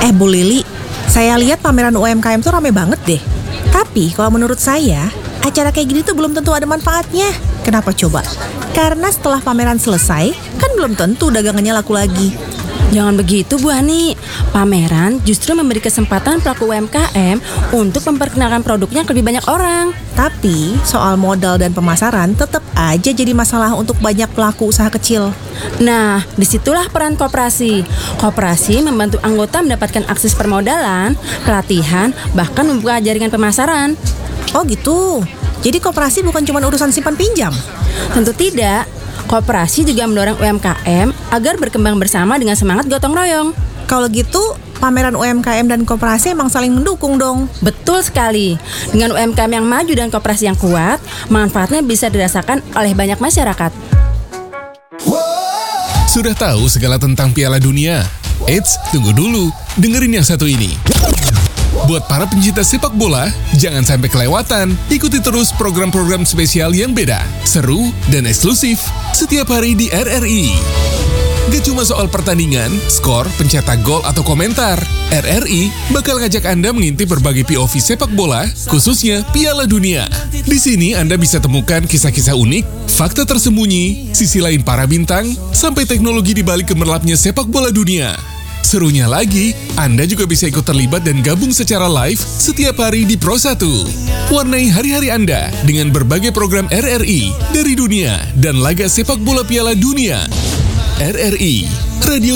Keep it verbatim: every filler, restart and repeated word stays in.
Eh Bu Lili, saya lihat pameran U M K M tuh rame banget deh. Tapi kalau menurut saya, acara kayak gini tuh belum tentu ada manfaatnya. Kenapa coba? Karena setelah pameran selesai, kan belum tentu dagangannya laku lagi. Jangan begitu Bu Ani. Pameran justru memberi kesempatan pelaku U M K M untuk memperkenalkan produknya ke lebih banyak orang. Tapi soal modal dan pemasaran tetap aja jadi masalah untuk banyak pelaku usaha kecil. Nah, disitulah peran koperasi. Koperasi membantu anggota mendapatkan akses permodalan, pelatihan, bahkan membuka jaringan pemasaran. Oh gitu. Jadi koperasi bukan cuma urusan simpan pinjam? Tentu tidak. Koperasi juga mendorong U M K M agar berkembang bersama dengan semangat gotong royong. Kalau gitu, pameran U M K M dan koperasi emang saling mendukung dong. Betul sekali. Dengan U M K M yang maju dan koperasi yang kuat, manfaatnya bisa dirasakan oleh banyak masyarakat. Sudah tahu segala tentang Piala Dunia? Eits, tunggu dulu. Dengerin yang satu ini. Buat para pencinta sepak bola, jangan sampai kelewatan. Ikuti terus program-program spesial yang beda, seru, dan eksklusif setiap hari di R R I. Gak cuma soal pertandingan, skor, pencetak gol, atau komentar. R R I bakal ngajak Anda mengintip berbagai P O V sepak bola, khususnya Piala Dunia. Di sini Anda bisa temukan kisah-kisah unik, fakta tersembunyi, sisi lain para bintang, sampai teknologi di balik gemerlapnya sepak bola dunia. Serunya lagi, Anda juga bisa ikut terlibat dan gabung secara live setiap hari di Pro satu. Warnai hari-hari Anda dengan berbagai program R R I dari dunia dan laga sepak bola Piala Dunia. R R I, Radio